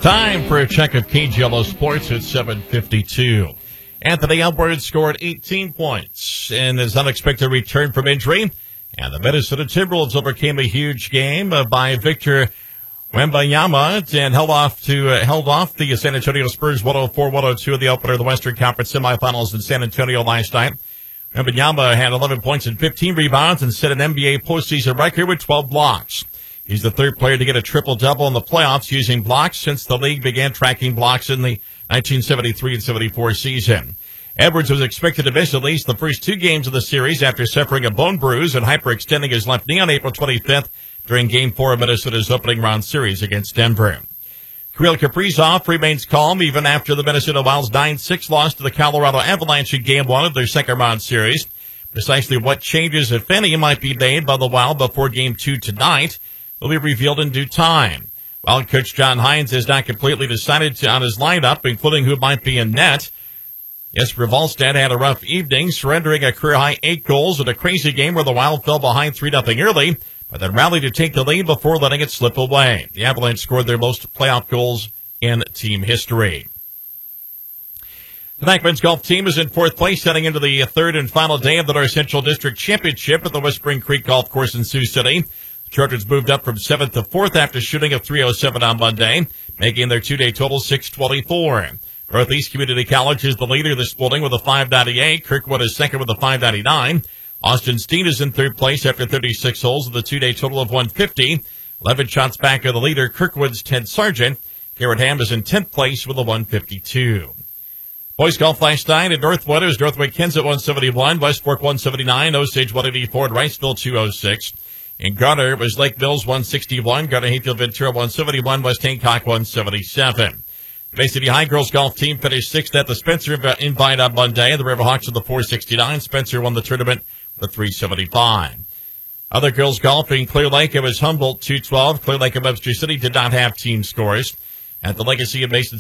Time for a check of KGLO Sports at 7:52. Anthony Edwards scored 18 points in his unexpected return from injury, and the Minnesota Timberwolves overcame a huge game by Victor Wembanyama and held off the San Antonio Spurs 104-102 in the opener of the Western Conference semifinals in San Antonio last night. Wembanyama had 11 points and 15 rebounds and set an NBA postseason record with 12 blocks. He's the third player to get a triple-double in the playoffs using blocks since the league began tracking blocks in the 1973 and 74 season. Edwards was expected to miss at least the first two games of the series after suffering a bone bruise and hyperextending his left knee on April 25th during Game 4 of Minnesota's opening round series against Denver. Kirill Kaprizov remains calm even after the Minnesota Wild's 9-6 loss to the Colorado Avalanche in Game 1 of their second round series. Precisely what changes, if any, might be made by the Wild before Game 2 tonight will be revealed in due time. Wild coach John Hines has not completely decided on his lineup, including who might be in net. Jesper Wallstedt had a rough evening, surrendering a career-high 8 goals in a crazy game where the Wild fell behind 3-0 early, but then rallied to take the lead before letting it slip away. The Avalanche scored their most playoff goals in team history. The Backman's golf team is in fourth place heading into the third and final day of the North Central District Championship at the Whispering Creek Golf Course in Sioux City. The Chargers moved up from 7th to 4th after shooting a .307 on Monday, making their two-day total .624. Northeast Community College is the leader this morning with a .598. Kirkwood is second with a .599. Austin Steen is in third place after 36 holes with a two-day total of .150. 11 shots back of the leader, Kirkwood's Ted Sargent. Garrett Ham is in 10th place with a .152. Boys golf last night at Northwood. It was Northwood Kensett 171, West Fork 179, Osage 184, and Riceville 206. In Garner, it was Lake Mills 161, Garner Hayfield Ventura 171, West Hancock 177. The Bay City High girls golf team finished sixth at the Spencer Invite on Monday. The Riverhawks with the 469. Spencer won the tournament with 375. Other girls golf in Clear Lake, it was Humboldt 212. Clear Lake and Webster City did not have team scores. At the Legacy of Mason